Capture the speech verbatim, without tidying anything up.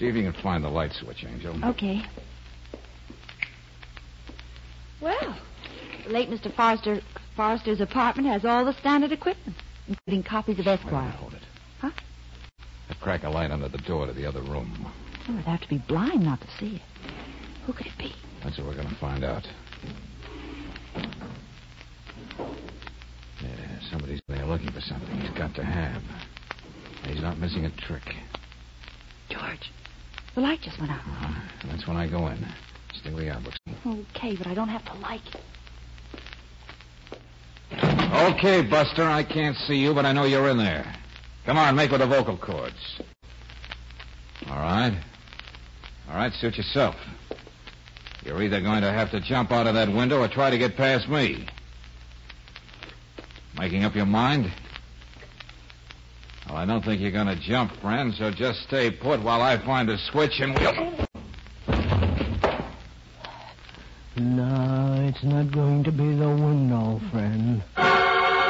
See if you can find the light switch, Angel. Okay. Well, the late Mister Forrester, Forrester's apartment has all the standard equipment, including copies of Esquire. Wait, hold it. Huh? I'd crack a light under the door to the other room. Oh, I'd have to be blind not to see it. Who could it be? That's what we're going to find out. Yeah, somebody's there looking for something he's got to have. He's not missing a trick. George, the light just went out. Uh, that's when I go in. Stay where you are, Brooks. Okay, but I don't have to like it. Okay, Buster, I can't see you, but I know you're in there. Come on, make with the vocal cords. All right. All right, suit yourself. You're either going to have to jump out of that window or try to get past me. Making up your mind? Well, I don't think you're going to jump, friend, so just stay put while I find a switch and we'll... No, it's not going to be the window, friend.